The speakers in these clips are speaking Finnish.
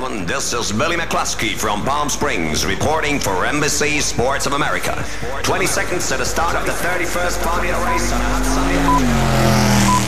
gentlemen, this is Billy McCluskey from Palm Springs reporting for NBC Sports of America. 20 seconds to the start of the 31st Formula race on a hot Sunday afternoon.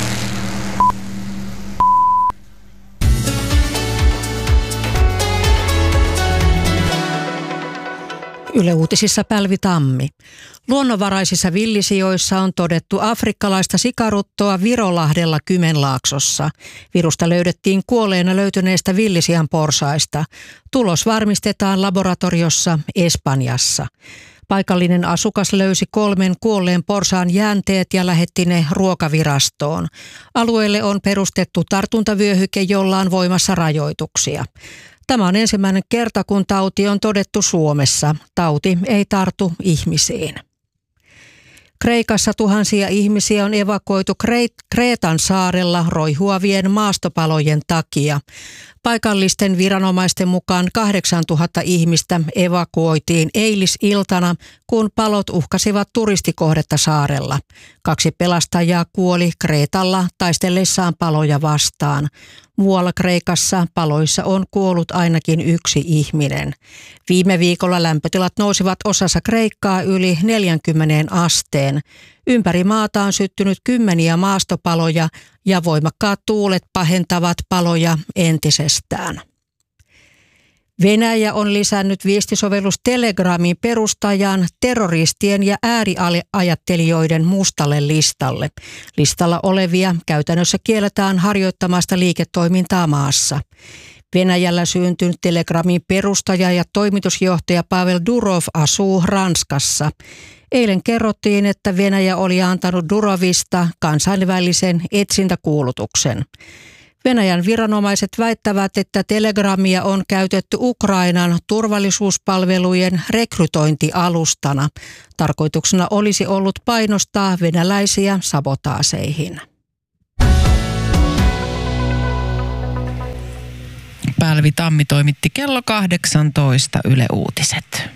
Yle Uutisissa Pälvi Tammi. Luonnonvaraisissa villisijoissa on todettu afrikkalaista sikaruttoa Virolahdella Kymenlaaksossa. Virusta löydettiin kuolleena löytyneistä villisian porsaista. Tulos varmistetaan laboratoriossa Espanjassa. Paikallinen asukas löysi 3 kuolleen porsaan jäänteet ja lähetti ne ruokavirastoon. Alueelle on perustettu tartuntavyöhyke, jolla on voimassa rajoituksia. Tämä on ensimmäinen kerta, kun tauti on todettu Suomessa. Tauti ei tartu ihmisiin. Kreikassa tuhansia ihmisiä on evakuoitu Kreetan saarella roihuavien maastopalojen takia. Paikallisten viranomaisten mukaan 8000 ihmistä evakuoitiin eilisiltana, kun palot uhkasivat turistikohdetta saarella. 2 pelastajaa kuoli Kreetalla taistellessaan paloja vastaan. Muualla Kreikassa paloissa on kuollut ainakin 1 ihminen. Viime viikolla lämpötilat nousivat osassa Kreikkaa yli 40 asteen. Ympäri maata on syttynyt kymmeniä maastopaloja ja voimakkaat tuulet pahentavat paloja entisestään. Venäjä on lisännyt viestisovellus Telegramin perustajan terroristien ja ääriajattelijoiden mustalle listalle. Listalla olevia käytännössä kielletään harjoittamasta liiketoimintaa maassa. Venäjällä syntynyt Telegramin perustaja ja toimitusjohtaja Pavel Durov asuu Ranskassa. Eilen kerrottiin, että Venäjä oli antanut Durovista kansainvälisen etsintäkuulutuksen. Venäjän viranomaiset väittävät, että Telegramia on käytetty Ukrainan turvallisuuspalvelujen rekrytointialustana. Tarkoituksena olisi ollut painostaa venäläisiä sabotaaseihin. Pälvi Tammi toimitti kello 18 Yle Uutiset.